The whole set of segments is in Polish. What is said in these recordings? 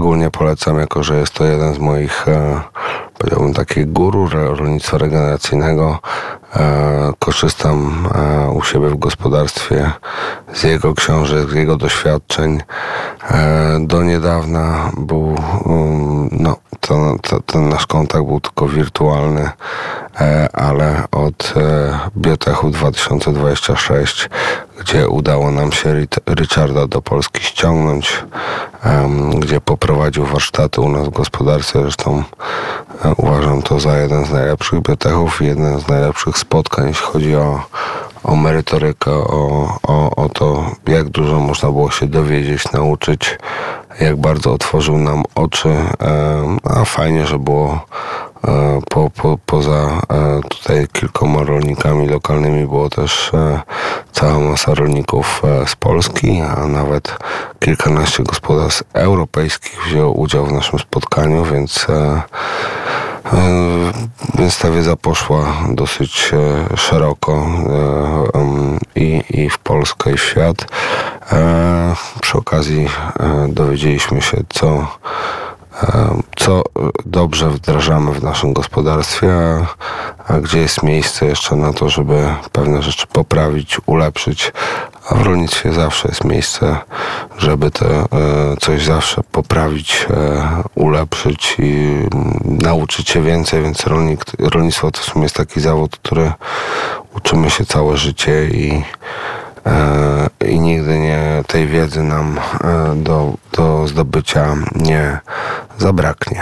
szczególnie polecam, jako że jest to jeden z moich, powiedziałbym, takich guru rolnictwa regeneracyjnego. Korzystam u siebie w gospodarstwie z jego książek, z jego doświadczeń. Do niedawna był, ten nasz kontakt był tylko wirtualny, ale od Biotechu 2026, gdzie udało nam się Richarda do Polski ściągnąć, gdzie poprowadził warsztaty u nas w gospodarstwie. Zresztą uważam to za jeden z najlepszych biotechów i jeden z najlepszych spotkań, jeśli chodzi o merytorykę, o to, jak dużo można było się dowiedzieć, nauczyć, jak bardzo otworzył nam oczy, a fajnie, że było poza tutaj kilkoma rolnikami lokalnymi było też cała masa rolników z Polski, a nawet kilkanaście gospodarstw europejskich wzięło udział w naszym spotkaniu, więc ta wiedza poszła dosyć szeroko i w Polskę, i w świat. Przy okazji dowiedzieliśmy się, co dobrze wdrażamy w naszym gospodarstwie, a gdzie jest miejsce jeszcze na to, żeby pewne rzeczy poprawić, ulepszyć, a w rolnictwie zawsze jest miejsce, żeby coś zawsze poprawić, ulepszyć i nauczyć się więcej, więc rolnictwo to w sumie jest taki zawód, który uczymy się całe życie i nigdy tej wiedzy nam do zdobycia nie zabraknie.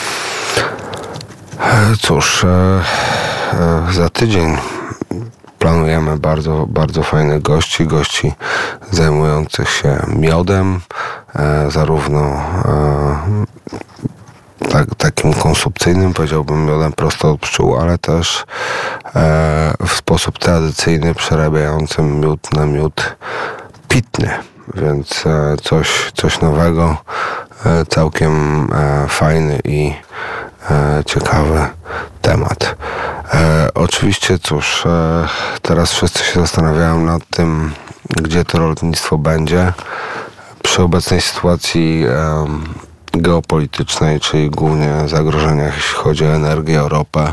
Cóż, za tydzień planujemy bardzo, bardzo fajnych gości zajmujących się miodem, zarówno takim konsumpcyjnym, powiedziałbym, miodem prosto od pszczół, ale też w sposób tradycyjny, przerabiającym miód na miód pitny. Więc coś nowego, całkiem fajny i ciekawy temat. Oczywiście, cóż, teraz wszyscy się zastanawiają nad tym, gdzie to rolnictwo będzie. Przy obecnej sytuacji geopolitycznej, czyli głównie zagrożeniach, jeśli chodzi o energię, o ropę,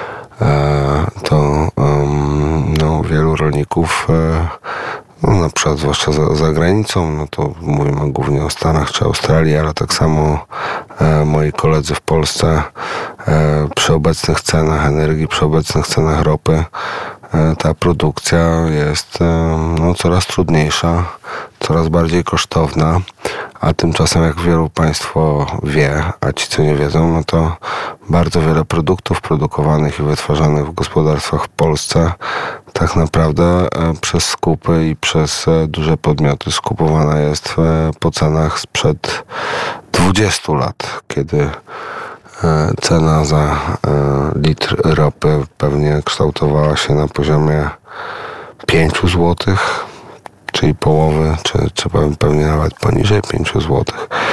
to wielu rolników, na przykład zwłaszcza za granicą, to mówimy głównie o Stanach czy Australii, ale tak samo moi koledzy w Polsce, przy obecnych cenach energii, przy obecnych cenach ropy, ta produkcja jest coraz trudniejsza, coraz bardziej kosztowna, a tymczasem, jak wielu Państwo wie, a ci, co nie wiedzą, to bardzo wiele produktów produkowanych i wytwarzanych w gospodarstwach w Polsce tak naprawdę przez skupy i przez duże podmioty skupowana jest po cenach sprzed 20 lat, kiedy cena za litr ropy pewnie kształtowała się na poziomie 5 zł, czyli połowy, czy pewnie nawet poniżej 5 zł.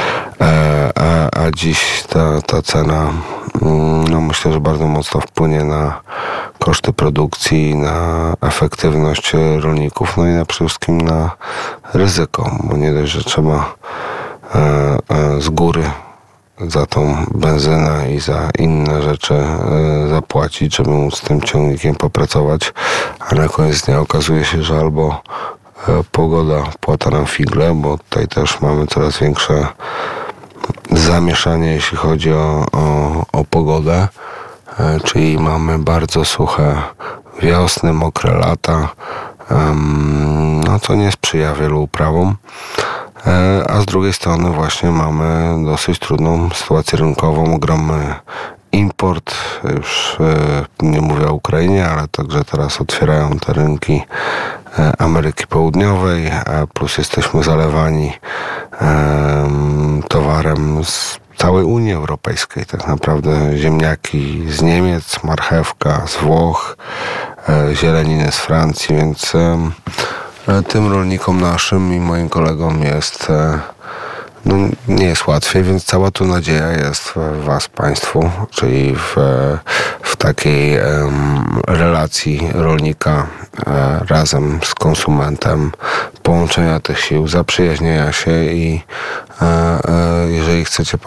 A dziś ta cena, myślę, że bardzo mocno wpłynie na koszty produkcji, na efektywność rolników, i na przede wszystkim na ryzyko, bo nie dość, że trzeba z góry za tą benzynę i za inne rzeczy zapłacić, żeby móc z tym ciągnikiem popracować, a na koniec dnia okazuje się, że albo pogoda płata nam figle, bo tutaj też mamy coraz większe zamieszanie, jeśli chodzi o pogodę, czyli mamy bardzo suche wiosny, mokre lata, co nie sprzyja wielu uprawom. A z drugiej strony właśnie mamy dosyć trudną sytuację rynkową, ogromny import, już nie mówię o Ukrainie, ale także teraz otwierają te rynki Ameryki Południowej, plus jesteśmy zalewani towarem z całej Unii Europejskiej. Tak naprawdę ziemniaki z Niemiec, marchewka z Włoch, zieleniny z Francji, więc tym rolnikom naszym i moim kolegom jest nie jest łatwiej, więc cała tu nadzieja jest w Was, Państwu, czyli w takiej relacji rolnika razem z konsumentem, połączenia tych sił, zaprzyjaźnienia się i jeżeli chcecie